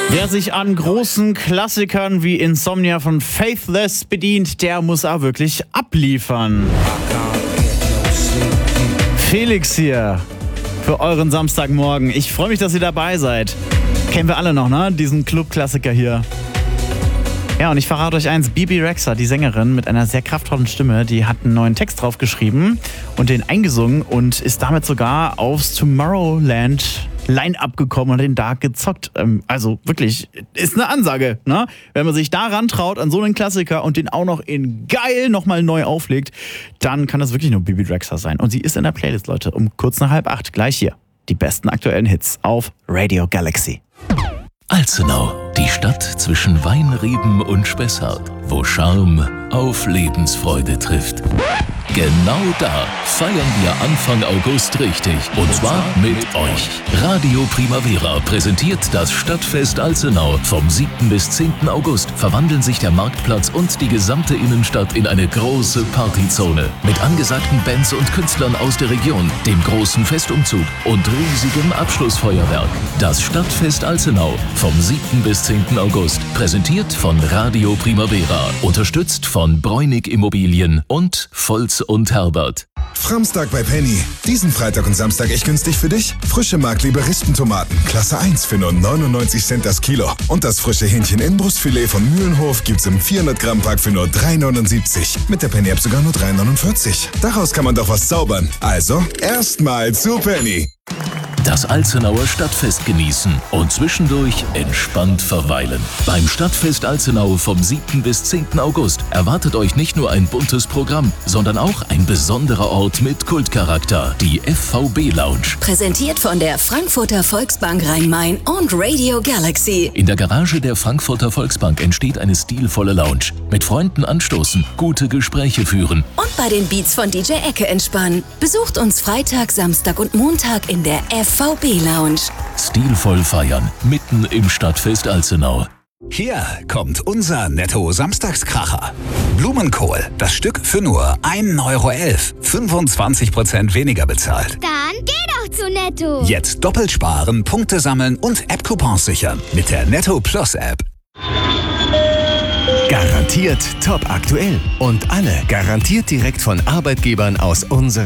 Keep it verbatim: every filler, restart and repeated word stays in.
Wer sich an großen Klassikern wie Insomnia von Faithless bedient, der muss auch wirklich abliefern. Felix hier für euren Samstagmorgen. Ich freue mich, dass ihr dabei seid. Kennen wir alle noch, ne? Diesen Club-Klassiker hier. Ja, und ich verrate euch eins, Bebe Rexha, die Sängerin mit einer sehr kraftvollen Stimme, die hat einen neuen Text drauf geschrieben und den eingesungen und ist damit sogar aufs Tomorrowland Line-Up gekommen und den da gezockt. Also wirklich, ist eine Ansage, ne? Wenn man sich daran traut, an so einen Klassiker und den auch noch in geil nochmal neu auflegt, dann kann das wirklich nur Bebe Rexha sein. Und sie ist in der Playlist, Leute, um kurz nach halb acht. Gleich hier. Die besten aktuellen Hits auf Radio Galaxy. Alzenau, die Stadt zwischen Weinreben und Spessart, wo Charme auf Lebensfreude trifft. Genau da feiern wir Anfang August richtig. Und zwar mit euch. Radio Primavera präsentiert das Stadtfest Alzenau. Vom siebten bis zehnten August verwandeln sich der Marktplatz und die gesamte Innenstadt in eine große Partyzone. Mit angesagten Bands und Künstlern aus der Region, dem großen Festumzug und riesigem Abschlussfeuerwerk. Das Stadtfest Alzenau vom siebten bis zehnten August. Präsentiert von Radio Primavera. Unterstützt von Bräunig Immobilien und Volz und Herbert. Framstag bei Penny. Diesen Freitag und Samstag echt günstig für dich? Frische Mark-Liberistentomaten, Klasse eins für nur neunundneunzig Cent das Kilo. Und das frische Hähnchen-Innenbrustfilet von Mühlenhof gibt's im vierhundert Gramm Pack für nur drei neunundsiebzig. Mit der Penny-App sogar nur drei neunundvierzig. Daraus kann man doch was zaubern. Also, erstmal zu Penny. Das Alzenauer Stadtfest genießen und zwischendurch entspannt verweilen. Beim Stadtfest Alzenau vom siebten bis zehnten August erwartet euch nicht nur ein buntes Programm, sondern auch ein besonderer Ort mit Kultcharakter, die F V B Lounge. Präsentiert von der Frankfurter Volksbank Rhein-Main und Radio Galaxy. In der Garage der Frankfurter Volksbank entsteht eine stilvolle Lounge. Mit Freunden anstoßen, gute Gespräche führen. Und bei den Beats von D J Ecke entspannen. Besucht uns Freitag, Samstag und Montag in der F V B Lounge. Stilvoll feiern, mitten im Stadtfest Alzenau. Hier kommt unser Netto-Samstagskracher. Blumenkohl, das Stück für nur ein Euro elf. fünfundzwanzig Prozent weniger bezahlt. Dann geh doch zu Netto. Jetzt doppelt sparen, Punkte sammeln und App-Coupons sichern mit der Netto Plus App. Garantiert top aktuell. Und alle garantiert direkt von Arbeitgebern aus unserer